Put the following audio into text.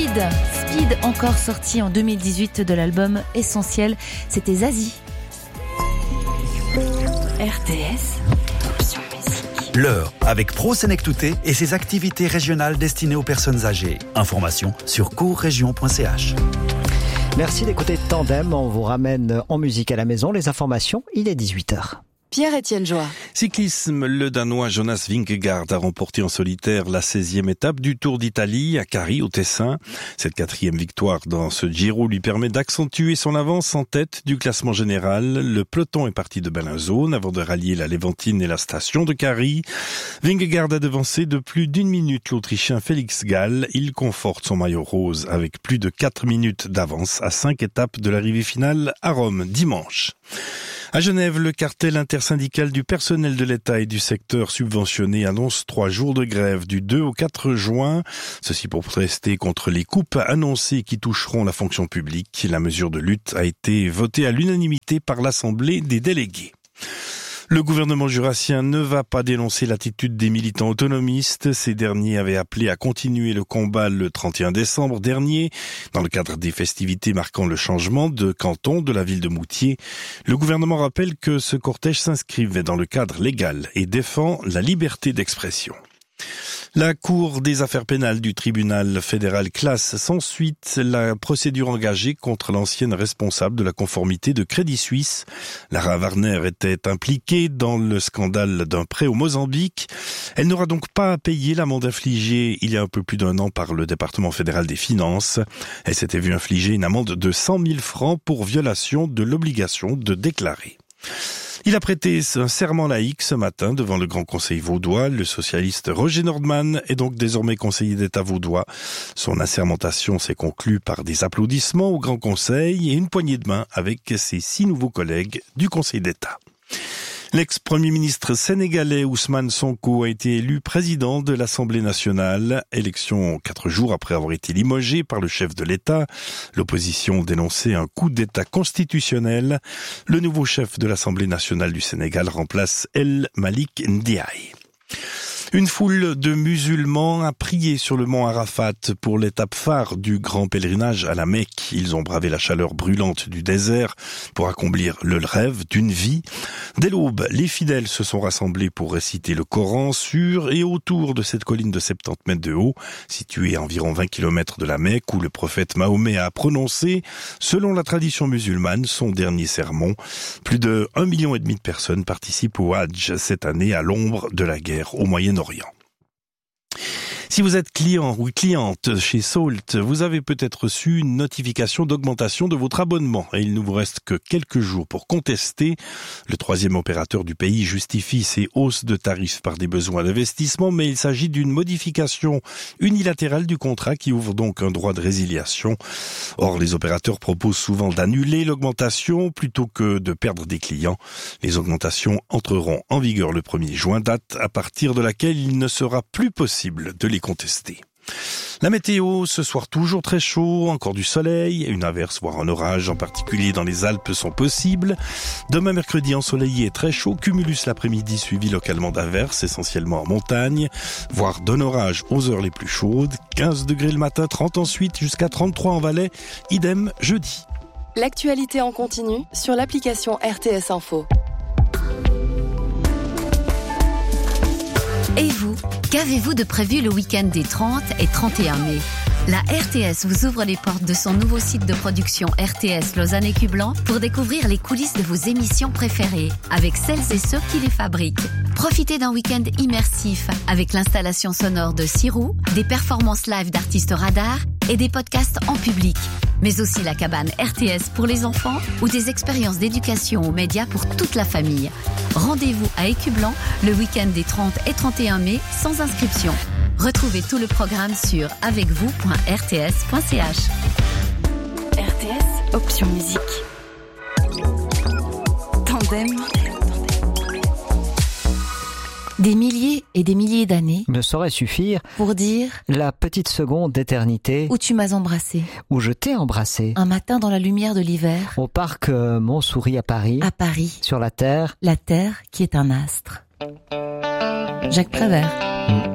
Speed, encore sorti en 2018 de l'album Essentiel. C'était Zazie. RTS, option musique. L'heure avec ProSenectouté et ses activités régionales destinées aux personnes âgées. Informations sur courregion.ch. Merci d'écouter Tandem. On vous ramène en musique à la maison. Les informations, il est 18h. Pierre-Étienne Joie. Cyclisme, le Danois Jonas Vingegaard a remporté en solitaire la 16e étape du Tour d'Italie à Cari au Tessin. Cette 4e victoire dans ce Giro lui permet d'accentuer son avance en tête du classement général. Le peloton est parti de Bellinzone avant de rallier la Léventine et la station de Cari. Vingegaard a devancé de plus d'1 minute l'Autrichien Félix Gall. Il conforte son maillot rose avec plus de 4 minutes d'avance à 5 étapes de l'arrivée finale à Rome dimanche. À Genève, le cartel intersyndical du personnel de l'État et du secteur subventionné annonce 3 jours de grève du 2 au 4 juin. Ceci pour protester contre les coupes annoncées qui toucheront la fonction publique. La mesure de lutte a été votée à l'unanimité par l'Assemblée des délégués. Le gouvernement jurassien ne va pas dénoncer l'attitude des militants autonomistes. Ces derniers avaient appelé à continuer le combat le 31 décembre dernier, dans le cadre des festivités marquant le changement de canton de la ville de Moutier. Le gouvernement rappelle que ce cortège s'inscrivait dans le cadre légal et défend la liberté d'expression. La Cour des affaires pénales du tribunal fédéral classe sans suite la procédure engagée contre l'ancienne responsable de la conformité de Crédit Suisse. Lara Warner était impliquée dans le scandale d'un prêt au Mozambique. Elle n'aura donc pas à payer l'amende infligée il y a un peu plus d'1 an par le département fédéral des finances. Elle s'était vue infliger une amende de 100 000 francs pour violation de l'obligation de déclarer. Il a prêté un serment laïque ce matin devant le Grand Conseil vaudois. Le socialiste Roger Nordman est donc désormais conseiller d'État vaudois. Son assermentation s'est conclue par des applaudissements au Grand Conseil et une poignée de main avec ses 6 nouveaux collègues du Conseil d'État. L'ex-premier ministre sénégalais Ousmane Sonko a été élu président de l'Assemblée nationale. Élection 4 jours après avoir été limogé par le chef de l'État. L'opposition dénonçait un coup d'État constitutionnel. Le nouveau chef de l'Assemblée nationale du Sénégal remplace El Malik Ndiaye. Une foule de musulmans a prié sur le mont Arafat pour l'étape phare du grand pèlerinage à la Mecque. Ils ont bravé la chaleur brûlante du désert pour accomplir le rêve d'une vie. Dès l'aube, les fidèles se sont rassemblés pour réciter le Coran sur et autour de cette colline de 70 mètres de haut, située à environ 20 km de la Mecque, où le prophète Mahomet a prononcé, selon la tradition musulmane, son dernier sermon. Plus de 1,5 million de personnes participent au Hajj cette année à l'ombre de la guerre au Moyen-Orient. Si vous êtes client ou cliente chez Salt, vous avez peut-être reçu une notification d'augmentation de votre abonnement et il ne vous reste que quelques jours pour contester. Le 3e opérateur du pays justifie ces hausses de tarifs par des besoins d'investissement, mais il s'agit d'une modification unilatérale du contrat qui ouvre donc un droit de résiliation. Or, les opérateurs proposent souvent d'annuler l'augmentation plutôt que de perdre des clients. Les augmentations entreront en vigueur le 1er juin, date à partir de laquelle il ne sera plus possible de les contester. La météo, ce soir toujours très chaud, encore du soleil, une averse voire un orage en particulier dans les Alpes sont possibles. Demain mercredi ensoleillé et très chaud, cumulus l'après-midi suivi localement d'averses, essentiellement en montagne, voire d'un orage aux heures les plus chaudes, 15 degrés le matin, 30 ensuite, jusqu'à 33 en Valais, idem jeudi. L'actualité en continu sur l'application RTS Info. Et vous, qu'avez-vous de prévu le week-end des 30 et 31 mai ? La RTS vous ouvre les portes de son nouveau site de production RTS Lausanne et Cublan pour découvrir les coulisses de vos émissions préférées avec celles et ceux qui les fabriquent. Profitez d'un week-end immersif avec l'installation sonore de Sirou, des performances live d'artistes radars et des podcasts en public. Mais aussi la cabane RTS pour les enfants ou des expériences d'éducation aux médias pour toute la famille. Rendez-vous à Écublan le week-end des 30 et 31 mai sans inscription. Retrouvez tout le programme sur avecvous.rts.ch. RTS, option musique. Tandem. Des milliers et des milliers d'années Ne saurait suffire pour dire la petite seconde d'éternité où tu m'as embrassé. où je t'ai embrassé. Un matin dans la lumière de l'hiver, Au parc Montsouris à Paris, sur la Terre. la Terre qui est un astre. Jacques Prévert.